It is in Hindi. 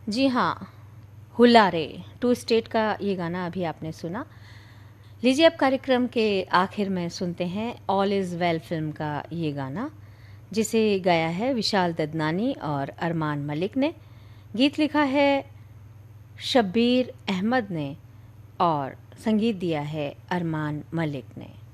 जी हाँ, हुल्लारे टू स्टेट का ये गाना अभी आपने सुना। लीजिए अब कार्यक्रम के आखिर में सुनते हैं ऑल इज़ वेल फ़िल्म का ये गाना, जिसे गाया है विशाल ददनानी और अरमान मलिक ने। गीत लिखा है शब्बीर अहमद ने और संगीत दिया है अरमान मलिक ने।